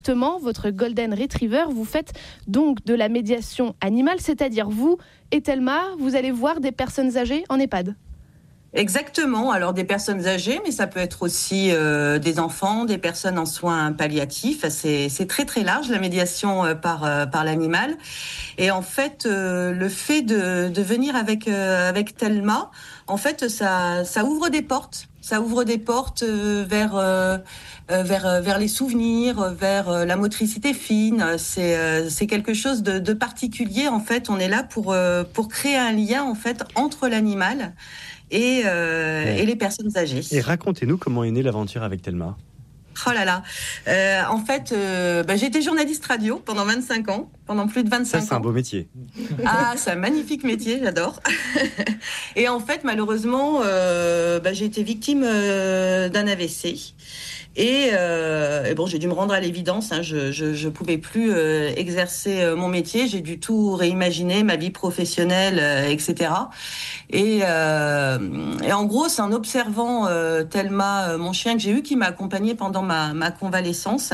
Votre Golden Retriever, vous faites donc de la médiation animale, c'est-à-dire vous et Thelma, vous allez voir des personnes âgées en EHPAD. Exactement, alors des personnes âgées, mais ça peut être aussi des enfants, des personnes en soins palliatifs. C'est très très large la médiation par l'animal. Et en fait, le fait de venir avec Thelma, en fait, ça ouvre des portes. Ça ouvre des portes vers les souvenirs, vers la motricité fine. C'est quelque chose de particulier. En fait, on est là pour créer un lien en fait entre l'animal et les personnes âgées. Et racontez-nous comment est née l'aventure avec Thelma. Oh là là. En fait, j'ai été journaliste radio pendant 25 ans, pendant plus de 25 ans. Ça, c'est un beau métier. Ah, c'est un magnifique métier, j'adore. Et en fait, malheureusement, j'ai été victime d'un AVC. Et bon, j'ai dû me rendre à l'évidence. Je pouvais plus exercer mon métier. J'ai dû tout réimaginer, ma vie professionnelle, etc. Et en gros, c'est en observant Thelma, mon chien que j'ai eu, qui m'a accompagnée pendant ma convalescence,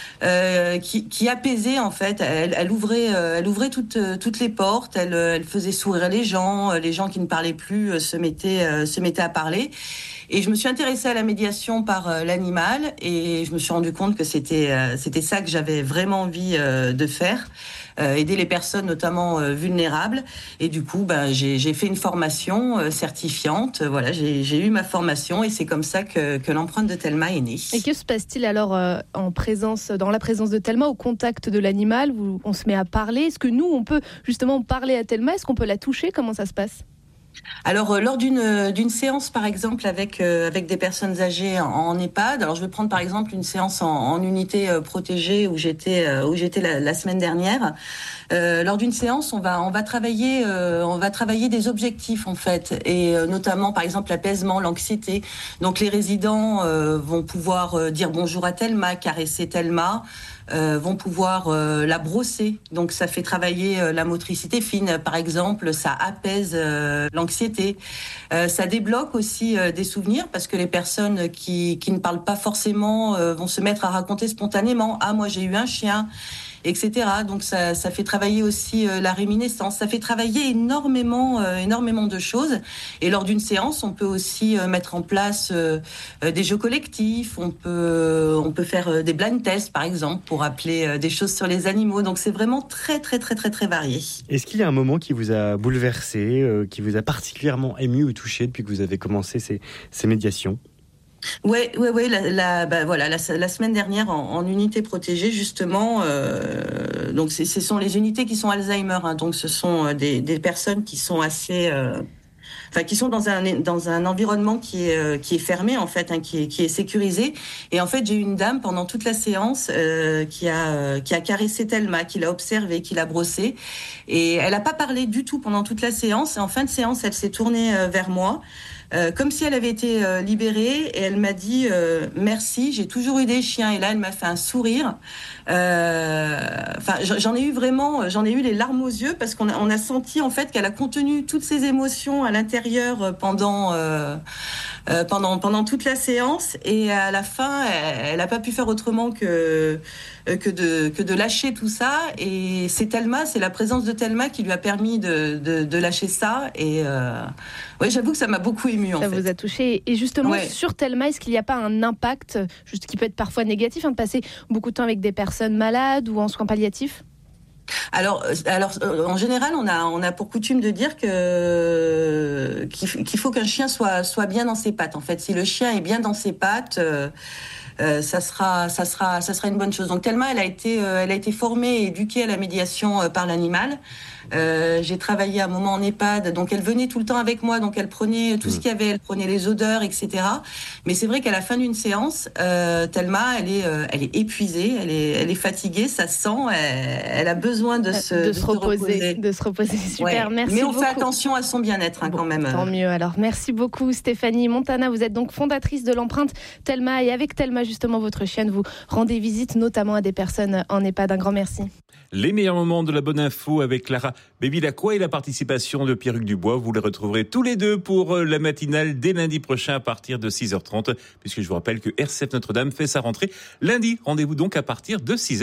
qui apaisait en fait. Elle ouvrait toutes les portes. Elle faisait sourire les gens qui ne parlaient plus se mettaient à parler. Et je me suis intéressée à la médiation par l'animal et je me suis rendu compte que c'était ça que j'avais vraiment envie de faire, aider les personnes notamment vulnérables. Et du coup, j'ai fait une formation certifiante. Voilà, j'ai eu ma formation et c'est comme ça que l'empreinte de Thelma est née. Et que se passe-t-il alors dans la présence de Thelma, au contact de l'animal, où on se met à parler? Est-ce que nous, on peut justement parler à Thelma? Est-ce qu'on peut la toucher? Comment ça se passe? Alors, lors d'une séance, par exemple, avec des personnes âgées en EHPAD, alors je vais prendre par exemple une séance en unité protégée où j'étais la semaine dernière. Lors d'une séance, on va travailler des objectifs en fait, et notamment par exemple l'apaisement, l'anxiété. Donc les résidents vont pouvoir dire bonjour à Thelma, caresser Thelma. Vont pouvoir la brosser. Donc ça fait travailler la motricité fine, par exemple, ça apaise l'anxiété. Ça débloque aussi des souvenirs parce que les personnes qui ne parlent pas forcément vont se mettre à raconter spontanément. Ah, moi j'ai eu un chien, etc. Donc ça fait travailler aussi la réminiscence. Ça fait travailler énormément de choses. Et lors d'une séance, on peut aussi mettre en place des jeux collectifs. On peut faire des blind tests, par exemple, pour appeler des choses sur les animaux. Donc c'est vraiment très très très très très varié. Est-ce qu'il y a un moment qui vous a bouleversé, qui vous a particulièrement ému ou touché depuis que vous avez commencé ces médiations ? Ouais. La semaine dernière en unité protégée justement. Donc ce sont les unités qui sont Alzheimer. Donc ce sont des personnes qui sont assez, qui sont dans un environnement qui est fermé en fait, qui est sécurisé. Et en fait j'ai eu une dame pendant toute la séance qui a caressé Thelma, qui l'a observée, qui l'a brossée. Et elle a pas parlé du tout pendant toute la séance. Et en fin de séance, elle s'est tournée vers moi. Comme si elle avait été libérée, et elle m'a dit merci, j'ai toujours eu des chiens. Et là, elle m'a fait un sourire. J'en ai eu les larmes aux yeux parce qu'on a senti en fait qu'elle a contenu toutes ses émotions à l'intérieur pendant toute la séance. Et à la fin, elle n'a pas pu faire autrement que de lâcher tout ça. Et c'est la présence de Thelma qui lui a permis de lâcher ça. Et j'avoue que ça m'a beaucoup émue. Ça vous a touché. Et justement, sur Thelma, est-ce qu'il n'y a pas un impact, juste qui peut être parfois négatif, de passer beaucoup de temps avec des personnes malades ou en soins palliatifs ? Alors, en général, on a pour coutume de dire qu'il faut qu'un chien soit bien dans ses pattes. En fait, si le chien est bien dans ses pattes, ça sera une bonne chose. Donc Thelma, elle a été formée et éduquée à la médiation par l'animal. J'ai travaillé un moment en EHPAD, donc elle venait tout le temps avec moi, donc elle prenait tout ce qu'il y avait, elle prenait les odeurs, etc. Mais c'est vrai qu'à la fin d'une séance, Thelma, elle est épuisée, elle est fatiguée, ça se sent, elle a besoin de se reposer. De se reposer, super, merci Mais on beaucoup. fait attention à son bien-être quand même. Tant mieux alors, merci beaucoup Stéphanie Montana, vous êtes donc fondatrice de l'empreinte Thelma, et avec Thelma Clara, justement, votre chienne, vous rendez visite notamment à des personnes en EHPAD. Un grand merci. Les meilleurs moments de la bonne info avec Clara Bévilacqua et la participation de Pierruc Dubois. Vous les retrouverez tous les deux pour la matinale dès lundi prochain à partir de 6h30, puisque je vous rappelle que RCF Notre-Dame fait sa rentrée lundi. Rendez-vous donc à partir de 6h.